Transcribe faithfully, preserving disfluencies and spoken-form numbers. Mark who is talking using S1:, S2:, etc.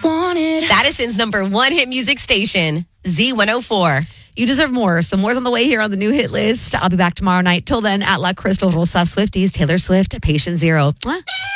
S1: wanted.
S2: Madison's number one hit music station, Z one oh four.
S3: You deserve more. So more's on the way here on the new hit list. I'll be back tomorrow night. Till then, at La Crystal Rosa Swifties, Taylor Swift, Patient Zero. Mwah.